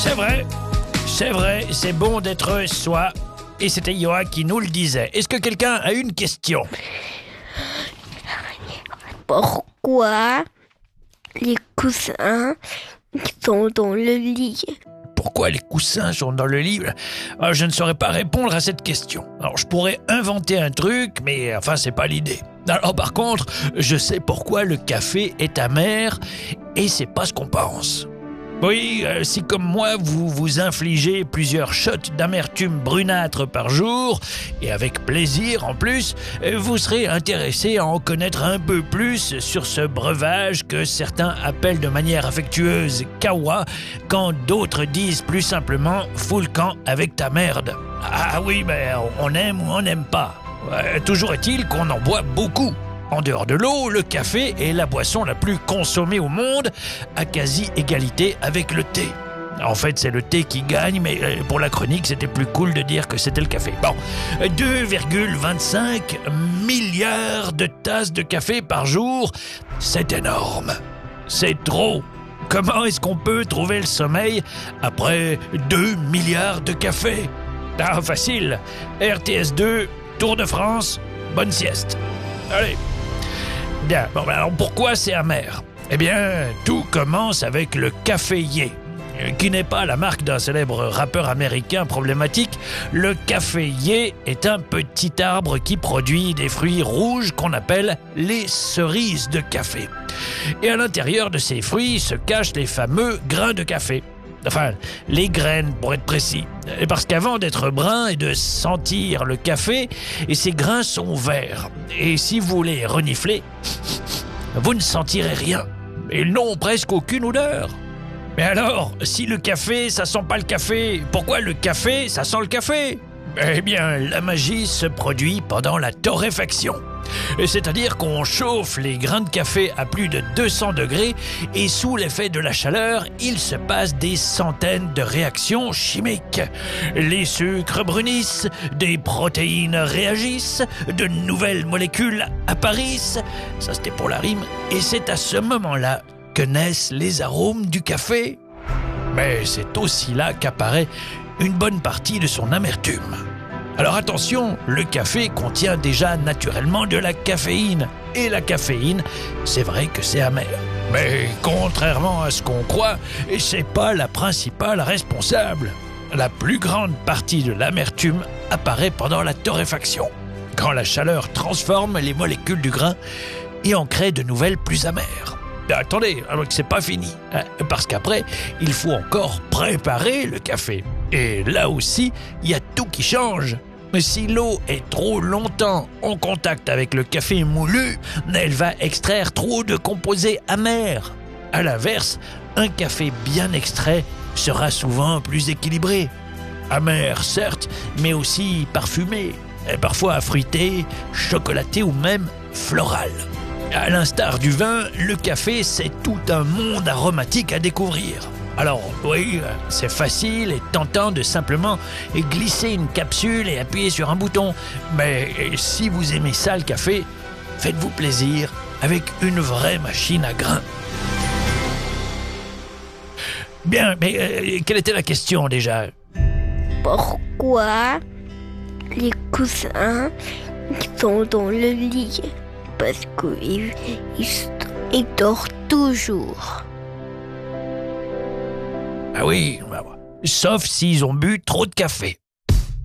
C'est vrai, c'est bon d'être soi. Et c'était Yoa qui nous le disait. Est-ce que quelqu'un a une question? Pourquoi les coussins sont dans le lit? Pourquoi les coussins sont dans le lit? Je ne saurais pas répondre à cette question. Alors, je pourrais inventer un truc, mais enfin, c'est pas l'idée. Alors, par contre, je sais pourquoi le café est amer, et c'est pas ce qu'on pense. Oui, si comme moi, vous vous infligez plusieurs shots d'amertume brunâtre par jour, et avec plaisir en plus, vous serez intéressé à en connaître un peu plus sur ce breuvage que certains appellent de manière affectueuse « kawa », quand d'autres disent plus simplement « fous le camp avec ta merde ». Ah oui, mais on aime ou on n'aime pas. Toujours est-il qu'on en boit beaucoup. En dehors de l'eau, le café est la boisson la plus consommée au monde, à quasi-égalité avec le thé. En fait, c'est le thé qui gagne, mais pour la chronique, c'était plus cool de dire que c'était le café. Bon, 2,25 milliards de tasses de café par jour, c'est énorme. C'est trop. Comment est-ce qu'on peut trouver le sommeil après 2 milliards de café? Ah, facile. RTS 2, Tour de France, bonne sieste. Allez. Bien, bon, alors pourquoi c'est amer? Eh bien, tout commence avec le caféier, qui n'est pas la marque d'un célèbre rappeur américain problématique. Le caféier est un petit arbre qui produit des fruits rouges qu'on appelle les cerises de café. Et à l'intérieur de ces fruits se cachent les fameux grains de café. Enfin, les graines, pour être précis. Parce qu'avant d'être brun et de sentir le café, ces grains sont verts. Et si vous les reniflez, vous ne sentirez rien. Ils n'ont presque aucune odeur. Mais alors, si le café, ça sent pas le café, pourquoi le café, ça sent le café? Eh bien, la magie se produit pendant la torréfaction. C'est-à-dire qu'on chauffe les grains de café à plus de 200 degrés et sous l'effet de la chaleur, il se passe des centaines de réactions chimiques. Les sucres brunissent, des protéines réagissent, de nouvelles molécules apparaissent. Ça, c'était pour la rime. Et c'est à ce moment-là que naissent les arômes du café. Mais c'est aussi là qu'apparaît une bonne partie de son amertume. Alors attention, le café contient déjà naturellement de la caféine. Et la caféine, c'est vrai que c'est amer. Mais contrairement à ce qu'on croit, c'est pas la principale responsable. La plus grande partie de l'amertume apparaît pendant la torréfaction, quand la chaleur transforme les molécules du grain et en crée de nouvelles plus amères. Attendez, alors que c'est pas fini, parce qu'après, il faut encore préparer le café. Et là aussi, il y a tout qui change. Mais si l'eau est trop longtemps en contact avec le café moulu, elle va extraire trop de composés amers. À l'inverse, un café bien extrait sera souvent plus équilibré. Amer, certes, mais aussi parfumé, et parfois fruité, chocolaté ou même floral. À l'instar du vin, le café, c'est tout un monde aromatique à découvrir. Alors, oui, c'est facile et tentant de simplement glisser une capsule et appuyer sur un bouton. Mais si vous aimez ça, le café, faites-vous plaisir avec une vraie machine à grains. Bien, mais quelle était la question déjà? Pourquoi les coussins sont dans le lit? Parce qu'ils dorment toujours. Ah oui, sauf s'ils ont bu trop de café.